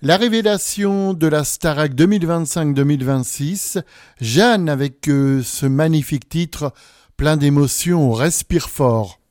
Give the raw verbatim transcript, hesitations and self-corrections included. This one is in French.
La révélation de la Starac deux mille vingt-cinq deux mille vingt-six, Jeanne avec euh, ce magnifique titre plein d'émotions, on respire fort.